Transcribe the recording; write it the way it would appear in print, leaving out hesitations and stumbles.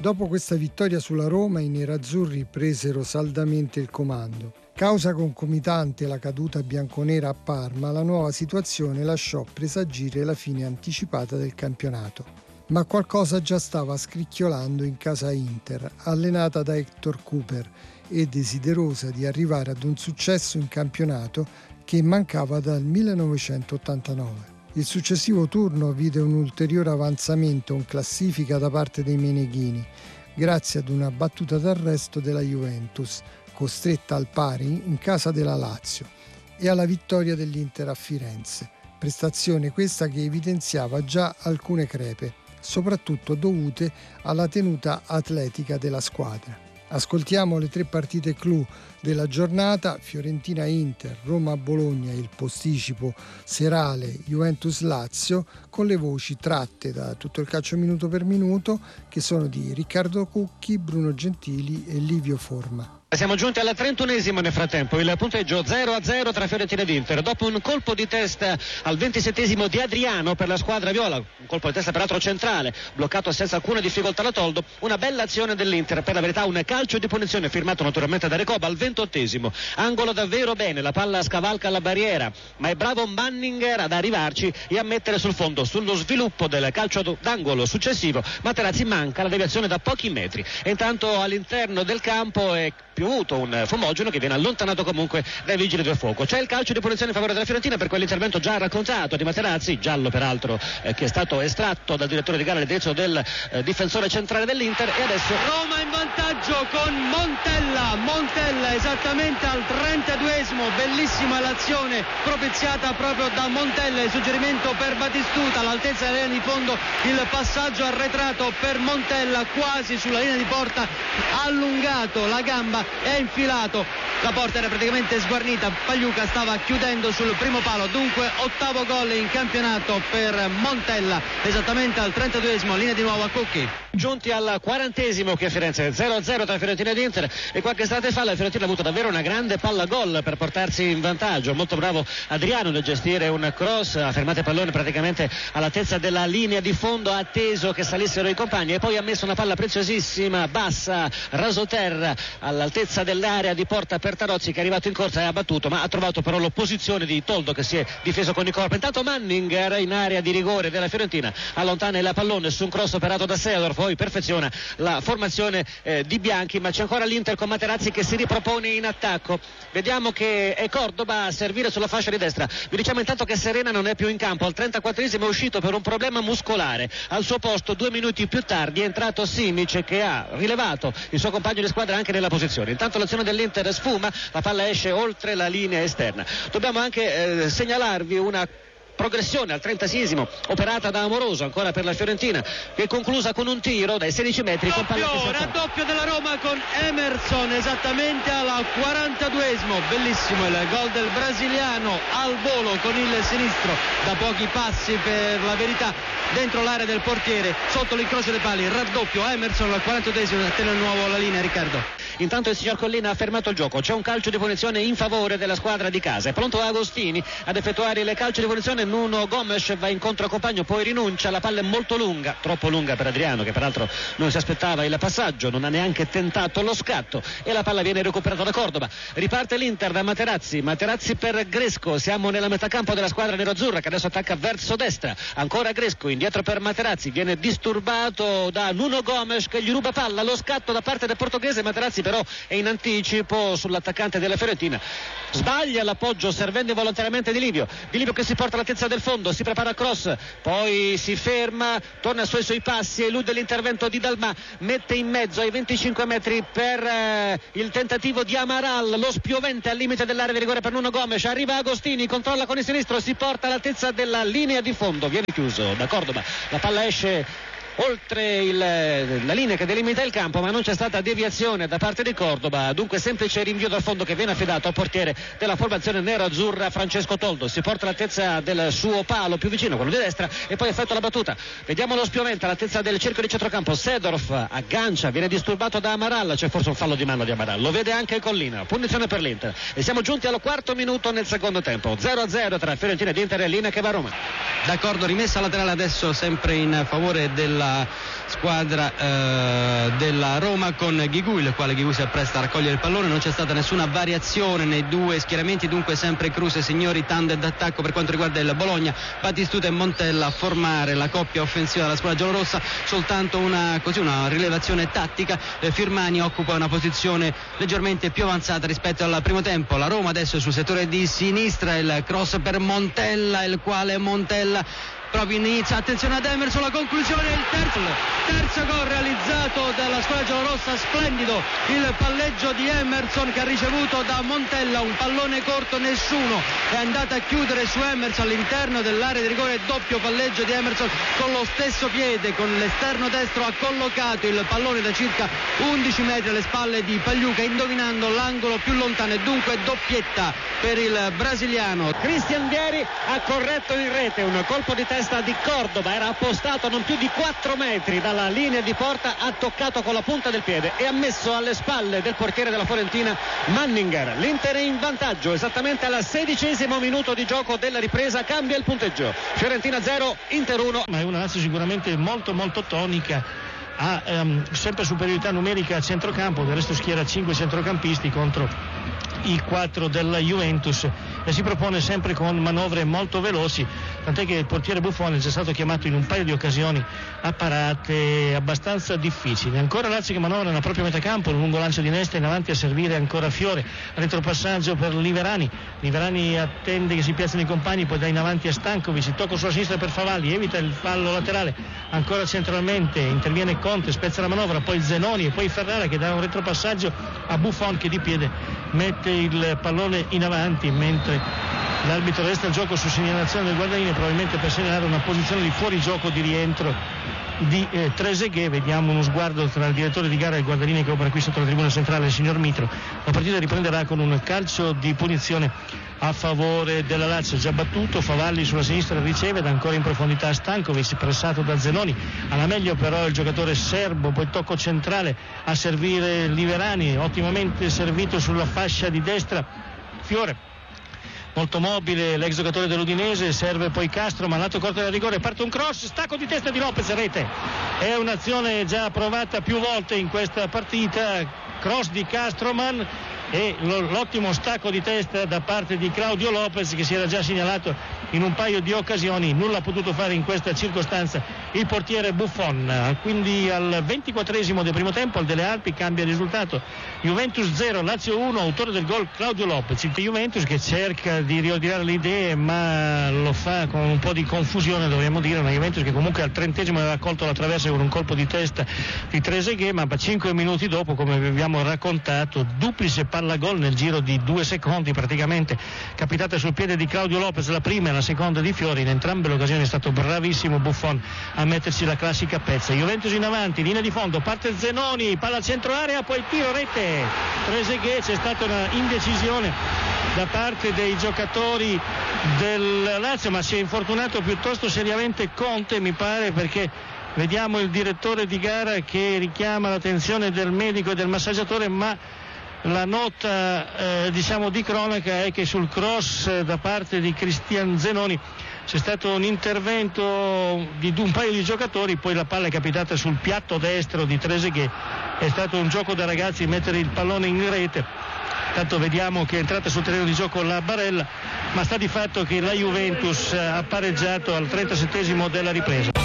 Dopo questa vittoria sulla Roma, i nerazzurri presero saldamente il comando. Causa concomitante la caduta bianconera a Parma, la nuova situazione lasciò presagire la fine anticipata del campionato. Ma qualcosa già stava scricchiolando in casa Inter, allenata da Hector Cooper e desiderosa di arrivare ad un successo in campionato che mancava dal 1989. Il successivo turno vide un ulteriore avanzamento in classifica da parte dei meneghini, grazie ad una battuta d'arresto della Juventus, costretta al pari in casa della Lazio, e alla vittoria dell'Inter a Firenze, prestazione questa che evidenziava già alcune crepe, soprattutto dovute alla tenuta atletica della squadra. Ascoltiamo le 3 partite clou della giornata: Fiorentina-Inter, Roma-Bologna e il posticipo serale Juventus-Lazio, con le voci tratte da Tutto il calcio minuto per minuto, che sono di Riccardo Cucchi, Bruno Gentili e Livio Forma. Siamo giunti al 31esimo nel frattempo, il punteggio 0-0 tra Fiorentina ed Inter. Dopo un colpo di testa al 27esimo di Adriano per la squadra viola, un colpo di testa peraltro centrale, bloccato senza alcuna difficoltà da Toldo, una bella azione dell'Inter, per la verità un calcio di punizione firmato naturalmente da Recoba al 28esimo. Angolo davvero bene, la palla scavalca la barriera, ma è bravo Manninger ad arrivarci e a mettere sul fondo. Sullo sviluppo del calcio d'angolo successivo Materazzi manca la deviazione da pochi metri, e intanto all'interno del campo è piovuto un fumogeno che viene allontanato comunque dai vigili del fuoco. C'è il calcio di punizione in favore della Fiorentina per quell'intervento già raccontato di Materazzi, giallo peraltro che è stato estratto dal direttore di gara all'indirizzo del difensore centrale dell'Inter. E adesso Roma in vantaggio con Montella esattamente al 32esimo, bellissima l'azione propiziata proprio da Montella, il suggerimento per Batistuta all'altezza della linea di fondo, il passaggio arretrato per Montella quasi sulla linea di porta, allungato la gamba e infilato, la porta era praticamente sguarnita, Pagliuca stava chiudendo sul primo palo. Dunque 8° gol in campionato per Montella, esattamente al 32esimo, linea di nuovo a Cucchi. Giunti al 40esimo qui a Firenze, 0-0 tra Fiorentina ed Inter, e qualche istante fa la Fiorentina ha avuto davvero una grande palla gol per portarsi in vantaggio. Molto bravo Adriano nel gestire un cross, ha fermato il pallone praticamente all'altezza della linea di fondo, ha atteso che salissero i compagni e poi ha messo una palla preziosissima, bassa, rasoterra, all'altezza dell'area di porta per Tarozzi, che è arrivato in corsa e ha battuto, ma ha trovato però l'opposizione di Toldo, che si è difeso con il corpo. Intanto Manninger in area di rigore della Fiorentina allontana il pallone su un cross operato da Seedorf, poi perfeziona la formazione di bianchi, ma c'è ancora l'Inter con Materazzi che si ripropone in attacco. Vediamo che è Cordoba a servire sulla fascia di destra. Vi diciamo intanto che Serena non è più in campo, al 34esimo è uscito per un problema muscolare. Al suo posto 2 minuti più tardi è entrato Simic, che ha rilevato il suo compagno di squadra anche nella posizione. Intanto l'azione dell'Inter sfuma, la palla esce oltre la linea esterna. Dobbiamo anche segnalarvi una progressione al 36esimo operata da Amoroso ancora per la Fiorentina, che è conclusa con un tiro dai 16 metri con palla che si raddoppio della Roma con Emerson esattamente al 42esimo. Bellissimo il gol del brasiliano al volo con il sinistro da pochi passi, per la verità dentro l'area del portiere, sotto l'incrocio dei pali, raddoppio Emerson al 42esimo. Tiene di nuovo la linea Riccardo. Intanto il signor Collina ha fermato il gioco, c'è un calcio di punizione in favore della squadra di casa, è pronto Agostini ad effettuare il calcio di punizione. Nuno Gomes va incontro a compagno, poi rinuncia, la palla è molto lunga, troppo lunga per Adriano, che peraltro non si aspettava il passaggio, non ha neanche tentato lo scatto, e la palla viene recuperata da Cordoba. Riparte l'Inter da Materazzi per Gresco, siamo nella metà campo della squadra nerazzurra, che adesso attacca verso destra, ancora Gresco, indietro per Materazzi, viene disturbato da Nuno Gomes che gli ruba palla, lo scatto da parte del portoghese. Materazzi però è in anticipo sull'attaccante della Fiorentina, sbaglia l'appoggio servendo volontariamente Di Livio che si porta all'altezza del fondo, si prepara a cross, poi si ferma, torna sui suoi passi, elude l'intervento di Dalmà, mette in mezzo ai 25 metri per il tentativo di Amaral, lo spiovente al limite dell'area di rigore per Nuno Gomes, arriva Agostini, controlla con il sinistro, si porta all'altezza della linea di fondo, viene chiuso da Cordoba, la palla esce oltre la linea che delimita il campo, ma non c'è stata deviazione da parte di Cordoba, dunque semplice rinvio dal fondo che viene affidato al portiere della formazione nero-azzurra Francesco Toldo. Si porta all'altezza del suo palo più vicino, quello di destra, e poi effettua la battuta. Vediamo lo spiovente all'altezza del cerchio di centrocampo, Seedorf aggancia, viene disturbato da Amaral, c'è forse un fallo di mano di Amaral, lo vede anche Collina, punizione per l'Inter, e siamo giunti al 4° minuto nel secondo tempo, 0-0 tra Fiorentina ed Inter, e linea che va a Roma. D'accordo, rimessa laterale adesso sempre in favore della la squadra della Roma, con Ghigu, il quale Ghigu si appresta a raccogliere il pallone. Non c'è stata nessuna variazione nei due schieramenti, dunque sempre Kruse e Signori tandem d'attacco per quanto riguarda il Bologna. Batistuta e Montella a formare la coppia offensiva della squadra giallorossa. Soltanto una rilevazione tattica: Firmani occupa una posizione leggermente più avanzata rispetto al primo tempo. La Roma adesso sul settore di sinistra, il cross per Montella, il quale Montella proprio inizia, attenzione ad Emerson, la conclusione, il terzo gol realizzato dalla squadra giallorossa. Splendido il palleggio di Emerson, che ha ricevuto da Montella un pallone corto, nessuno è andato a chiudere su Emerson all'interno dell'area di rigore. Doppio palleggio di Emerson, con lo stesso piede, con l'esterno destro ha collocato il pallone da circa 11 metri alle spalle di Pagliuca, indovinando l'angolo più lontano, e dunque doppietta per il brasiliano. Christian Vieri ha corretto in rete un colpo di testa di Cordoba, era appostato non più di 4 metri dalla linea di porta, ha toccato con la punta del piede e ha messo alle spalle del portiere della Fiorentina Manninger. L'Inter è in vantaggio esattamente al 16° minuto di gioco della ripresa, cambia il punteggio, Fiorentina 0, Inter 1. Ma è una Lazio sicuramente molto molto tonica, ha sempre superiorità numerica a centrocampo, del resto schiera 5 centrocampisti contro i 4 della Juventus, e si propone sempre con manovre molto veloci, tant'è che il portiere Buffon è già stato chiamato in un paio di occasioni a parate abbastanza difficili. Ancora Lazio che manovra nella propria metacampo, un lungo lancio di Nesta in avanti a servire ancora Fiore, retropassaggio per Liverani attende che si piazzino i compagni, poi dà in avanti a Stankovic, tocco sulla sinistra per Favalli, evita il fallo laterale, ancora centralmente interviene Conte, spezza la manovra, poi Zenoni e poi Ferrara che dà un retropassaggio a Buffon, che di piede mette il pallone in avanti, mentre l'arbitro resta il gioco su segnalazione del Guardarini, probabilmente per segnalare una posizione di fuorigioco di rientro di Trezeguet. Vediamo uno sguardo tra il direttore di gara e il Guardarini che opera qui sotto la tribuna centrale, il signor Mitro. La partita riprenderà con un calcio di punizione a favore della Lazio, già battuto. Favalli sulla sinistra riceve, ed ancora in profondità Stankovic, pressato da Zenoni, alla meglio però il giocatore serbo, poi tocco centrale a servire Liverani, ottimamente servito sulla fascia di destra Fiore, molto mobile l'ex giocatore dell'Udinese, serve poi Castro, ma lato corto del rigore, parte un cross, stacco di testa di Lopez, rete. È un'azione già provata più volte in questa partita, cross di Castroman e l'ottimo stacco di testa da parte di Claudio Lopez, che si era già segnalato in un paio di occasioni. Nulla ha potuto fare in questa circostanza il portiere Buffon. Quindi al 24° del primo tempo, al Delle Alpi, cambia il risultato: Juventus 0, Lazio 1, autore del gol Claudio Lopez. Il Juventus che cerca di riordinare le idee, ma lo fa con un po' di confusione, dovremmo dire. Una Juventus che comunque al 30° aveva colto la traversa con un colpo di testa di Trezeguet, ma 5 minuti dopo, come vi abbiamo raccontato, duplice palla gol nel giro di 2 secondi praticamente, capitata sul piede di Claudio Lopez, la prima e la seconda di Fiori. In entrambe le occasioni è stato bravissimo Buffon a metterci la classica pezza. Juventus in avanti, linea di fondo, parte Zenoni, palla centro area, poi tiro rete Trezeguet. C'è stata una indecisione da parte dei giocatori del Lazio, ma si è infortunato piuttosto seriamente Conte, mi pare, perché vediamo il direttore di gara che richiama l'attenzione del medico e del massaggiatore, ma la nota di cronaca è che sul cross da parte di Cristian Zenoni c'è stato un intervento di un paio di giocatori, poi la palla è capitata sul piatto destro di Trezeguet. È stato un gioco da ragazzi mettere il pallone in rete. Tanto vediamo che è entrata sul terreno di gioco la Barella, ma sta di fatto che la Juventus ha pareggiato al 37° della ripresa.